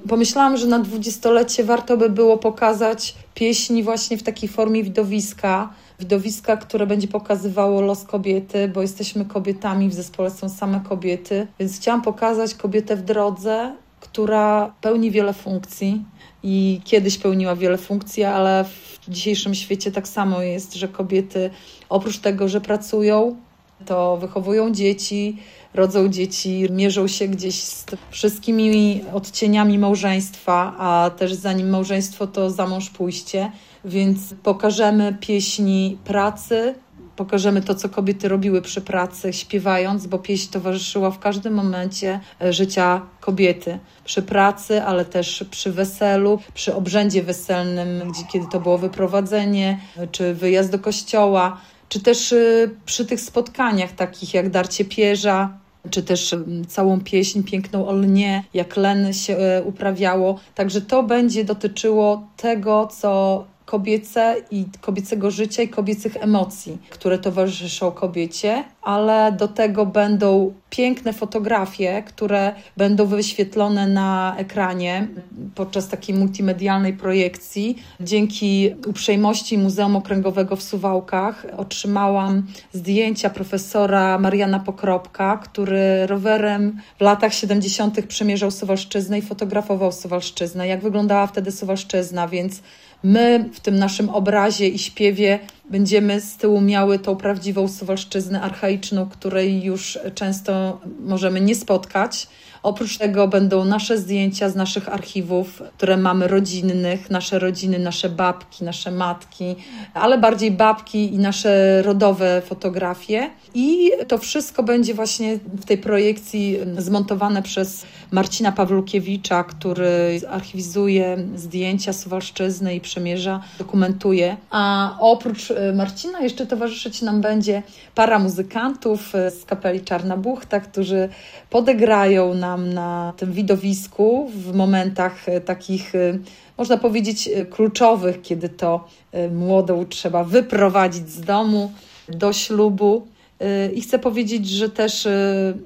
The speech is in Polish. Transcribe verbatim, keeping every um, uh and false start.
pomyślałam, że na dwudziestolecie warto by było pokazać pieśni właśnie w takiej formie widowiska. Widowiska, które będzie pokazywało los kobiety, bo jesteśmy kobietami, w zespole są same kobiety, więc chciałam pokazać kobietę w drodze, która pełni wiele funkcji i kiedyś pełniła wiele funkcji, ale w dzisiejszym świecie tak samo jest, że kobiety oprócz tego, że pracują, to wychowują dzieci, rodzą dzieci, mierzą się gdzieś z wszystkimi odcieniami małżeństwa, a też zanim małżeństwo to za mąż pójście, więc pokażemy pieśni pracy, pokażemy to, co kobiety robiły przy pracy, śpiewając, bo pieśń towarzyszyła w każdym momencie życia kobiety. Przy pracy, ale też przy weselu, przy obrzędzie weselnym, gdzie, kiedy to było wyprowadzenie, czy wyjazd do kościoła, czy też przy tych spotkaniach takich jak darcie pierza, czy też całą pieśń piękną o lnie, jak len się uprawiało. Także to będzie dotyczyło tego, co kobiece i kobiecego życia i kobiecych emocji, które towarzyszą kobiecie, ale do tego będą piękne fotografie, które będą wyświetlone na ekranie podczas takiej multimedialnej projekcji. Dzięki uprzejmości Muzeum Okręgowego w Suwałkach otrzymałam zdjęcia profesora Mariana Pokropka, który rowerem w latach siedemdziesiątych przemierzał Suwalszczyznę i fotografował Suwalszczyznę, jak wyglądała wtedy Suwalszczyzna, więc my w tym naszym obrazie i śpiewie będziemy z tyłu miały tą prawdziwą Suwalszczyznę archaiczną, której już często możemy nie spotkać. Oprócz tego będą nasze zdjęcia z naszych archiwów, które mamy rodzinnych, nasze rodziny, nasze babki, nasze matki, ale bardziej babki i nasze rodowe fotografie. I to wszystko będzie właśnie w tej projekcji zmontowane przez Marcina Pawlukiewicza, który archiwizuje zdjęcia Suwalszczyzny i przemierza, dokumentuje. A oprócz Marcina jeszcze towarzyszyć nam będzie para muzykantów z kapeli Czarna Buchta, którzy podegrają nam na tym widowisku w momentach takich, można powiedzieć, kluczowych, kiedy to młodą trzeba wyprowadzić z domu do ślubu. I chcę powiedzieć, że też